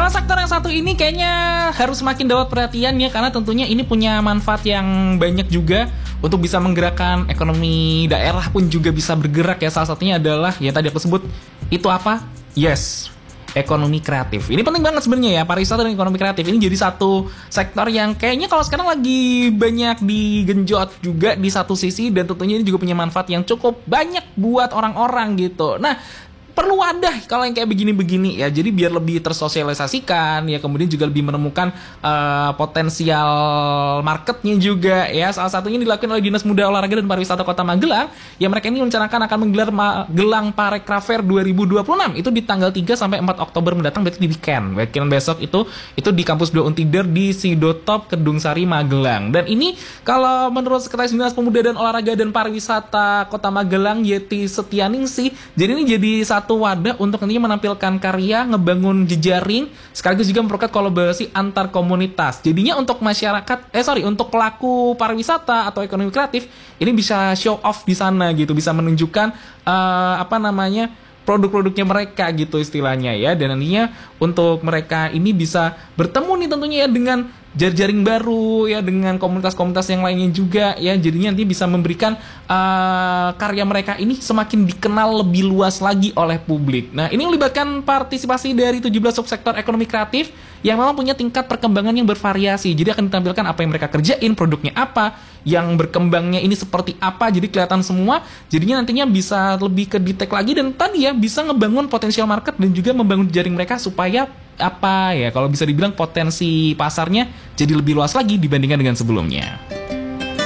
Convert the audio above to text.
Karena sektor yang satu ini kayaknya harus semakin dapat perhatian ya, karena tentunya ini punya manfaat yang banyak juga untuk bisa menggerakkan ekonomi daerah pun juga bisa bergerak ya. Salah satunya adalah ya tadi aku sebut itu apa? Yes, ekonomi kreatif. Ini penting banget sebenarnya ya, pariwisata dan ekonomi kreatif ini jadi satu sektor yang kayaknya kalau sekarang lagi banyak digenjot juga di satu sisi, dan tentunya ini juga punya manfaat yang cukup banyak buat orang-orang gitu. Nah, perlu wadah kalau yang kayak begini-begini ya, jadi biar lebih tersosialisasikan ya, kemudian juga lebih menemukan potensial marketnya juga ya. Salah satunya dilakukan oleh Dinas Muda Olahraga dan Pariwisata Kota Magelang ya, mereka ini merencanakan akan menggelar Magelang Parekraf Fair 2026 itu di tanggal 3 sampai 4 Oktober mendatang, berarti di weekend besok itu di Kampus 2 Untider di Sidotop Kedung Sari Magelang. Dan ini kalau menurut Sekretaris Dinas Pemuda dan Olahraga dan Pariwisata Kota Magelang Yeti Setianingsih, jadi ini jadi satu wadah untuk nantinya menampilkan karya, ngebangun jejaring, sekaligus juga memperkuat kolaborasi antar komunitas. Jadinya untuk masyarakat, untuk pelaku pariwisata atau ekonomi kreatif, ini bisa show off di sana gitu, bisa menunjukkan produk-produknya mereka gitu istilahnya ya. Dan nantinya untuk mereka ini bisa bertemu nih tentunya ya dengan jaring baru ya, dengan komunitas-komunitas yang lainnya juga ya. Jadinya nanti bisa memberikan karya mereka ini semakin dikenal lebih luas lagi oleh publik. Nah, ini melibatkan partisipasi dari 17 subsektor ekonomi kreatif yang memang punya tingkat perkembangan yang bervariasi. Jadi akan ditampilkan apa yang mereka kerjain, produknya apa, yang berkembangnya ini seperti apa, jadi kelihatan semua. Jadinya nantinya bisa lebih ke detect lagi, dan tadi ya bisa ngebangun potensial market dan juga membangun jaring mereka supaya kalau bisa dibilang potensi pasarnya jadi lebih luas lagi dibandingkan dengan sebelumnya.